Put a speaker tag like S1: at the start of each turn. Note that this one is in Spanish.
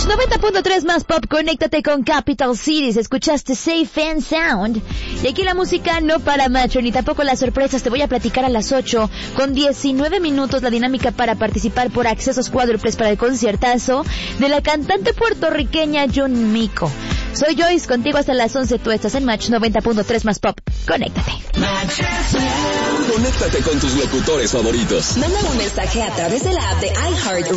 S1: Match 90.3 más pop, conéctate con Capital Cities. Escuchaste Safe and Sound. Y aquí la música no para, Macho, ni tampoco las sorpresas. Te voy a platicar a las 8 con 19 minutos la dinámica para participar por accesos cuádruples para el conciertazo de la cantante puertorriqueña John Mico. Soy Joyce, contigo hasta las 11. Tú estás en Match 90.3 más pop. Conéctate.
S2: Conéctate con tus locutores favoritos.
S3: Manda un mensaje a través de la app de iHeart